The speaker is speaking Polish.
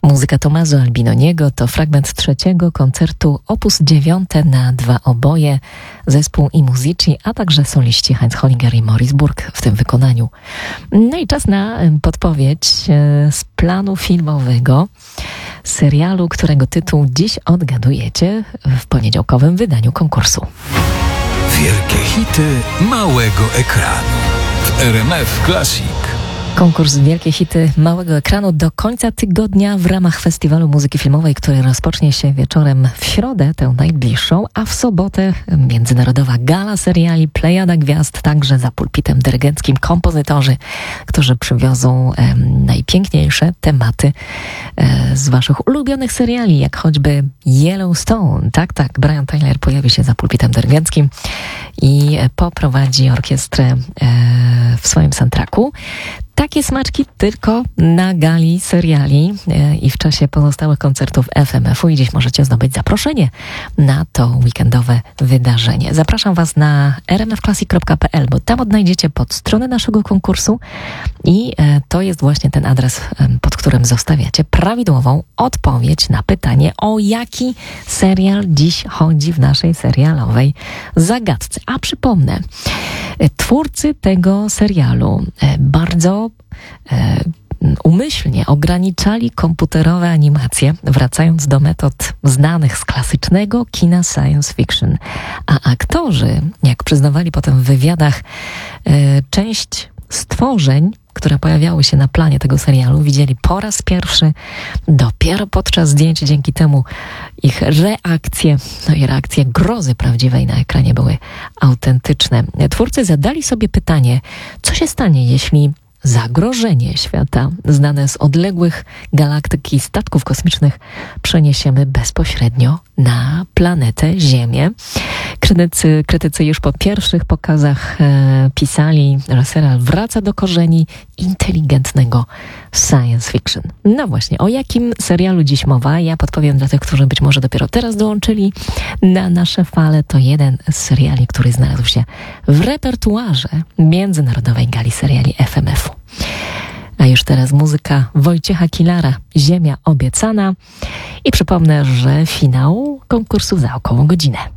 Muzyka Tommaso Albinoniego to fragment trzeciego koncertu op. 9 na 2 oboje, zespół I Musici, a także soliści Heinz Holliger i Maurice Burg w tym wykonaniu. No i czas na podpowiedź z planu filmowego serialu, którego tytuł dziś odgadujecie w poniedziałkowym wydaniu konkursu. Wielkie hity małego ekranu w RMF Classic. Konkurs Wielkie Hity Małego Ekranu do końca tygodnia w ramach Festiwalu Muzyki Filmowej, który rozpocznie się wieczorem w środę, tę najbliższą, a w sobotę międzynarodowa gala seriali Plejada Gwiazd, także za pulpitem dyrygenckim kompozytorzy, którzy przywiozą najpiękniejsze tematy z waszych ulubionych seriali, jak choćby Yellowstone. Tak, Brian Tyler pojawi się za pulpitem dyrygenckim i poprowadzi orkiestrę w swoim soundtracku. Takie smaczki tylko na gali seriali i w czasie pozostałych koncertów FMF-u i dziś możecie zdobyć zaproszenie na to weekendowe wydarzenie. Zapraszam was na rmfclassic.pl, bo tam odnajdziecie podstronę naszego konkursu i to jest właśnie ten adres, pod którym zostawiacie prawidłową odpowiedź na pytanie, o jaki serial dziś chodzi w naszej serialowej zagadce. A przypomnę, twórcy tego serialu bardzo umyślnie ograniczali komputerowe animacje, wracając do metod znanych z klasycznego kina science fiction. A aktorzy, jak przyznawali potem w wywiadach, część stworzeń, które pojawiały się na planie tego serialu, widzieli po raz pierwszy dopiero podczas zdjęć. Dzięki temu ich reakcje, no i reakcje grozy prawdziwej na ekranie były autentyczne. Twórcy zadali sobie pytanie, co się stanie, jeśli zagrożenie świata znane z odległych galaktyk i statków kosmicznych przeniesiemy bezpośrednio na planetę Ziemię. Krytycy już po pierwszych pokazach pisali, że serial wraca do korzeni inteligentnego science fiction. No właśnie, o jakim serialu dziś mowa? Ja podpowiem dla tych, którzy być może dopiero teraz dołączyli na nasze fale. To jeden z seriali, który znalazł się w repertuarze międzynarodowej gali seriali FMF-u. A już teraz muzyka Wojciecha Kilara, Ziemia obiecana. I przypomnę, że finał konkursu za około godzinę.